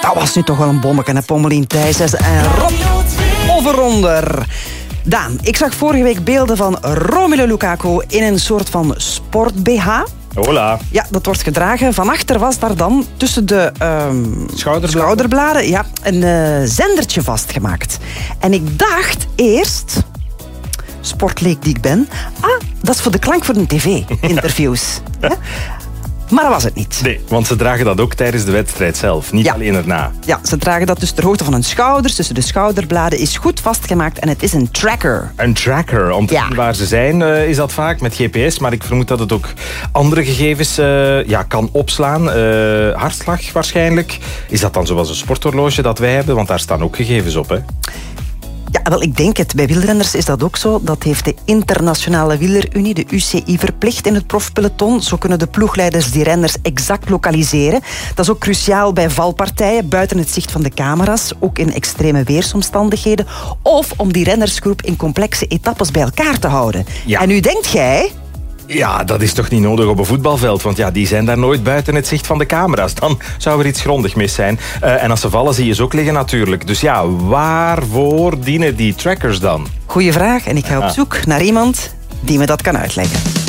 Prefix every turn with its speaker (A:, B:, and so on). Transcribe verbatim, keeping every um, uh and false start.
A: dat was nu toch wel een bommetje, hè, Pommelien Thijssen en Rob Overonder. Daan, ik zag vorige week beelden van Romelu Lukaku in een soort van sport-B H.
B: Hola.
A: Ja, dat wordt gedragen. Van achter was daar dan tussen de um,
B: schouderbladen,
A: schouderbladen ja, een uh, zendertje vastgemaakt. En ik dacht eerst, sportleek die ik ben, ah, dat is voor de klank voor de tv-interviews. Ja. Maar dat was het niet.
B: Nee, want ze dragen dat ook tijdens de wedstrijd zelf, niet
A: ja.
B: alleen erna.
A: Ja, ze dragen dat dus ter hoogte van hun schouders, tussen de schouderbladen, is goed vastgemaakt en het is een tracker.
B: Een tracker, om te
A: ja.
B: zien waar ze zijn uh, is dat vaak met G P S, maar ik vermoed dat het ook andere gegevens uh, ja, kan opslaan. Uh, hartslag waarschijnlijk. Is dat dan zoals een sporthorloge dat wij hebben? Want daar staan ook gegevens op, hè?
A: Ja, wel, ik denk het. Bij wielrenners is dat ook zo. Dat heeft de Internationale Wielerunie, de U C I, verplicht in het profpeloton. Zo kunnen de ploegleiders die renners exact lokaliseren. Dat is ook cruciaal bij valpartijen, buiten het zicht van de camera's, ook in extreme weersomstandigheden, of om die rennersgroep in complexe etappes bij elkaar te houden.
B: Ja.
A: En nu denkt jij...
B: Ja, dat is toch niet nodig op een voetbalveld, want ja, die zijn daar nooit buiten het zicht van de camera's. Dan zou er iets grondig mis zijn. Uh, en als ze vallen zie je ze ook liggen natuurlijk. Dus ja, waarvoor dienen die trackers dan?
A: Goeie vraag en ik ga op
B: Ja.
A: zoek naar iemand die me dat kan uitleggen.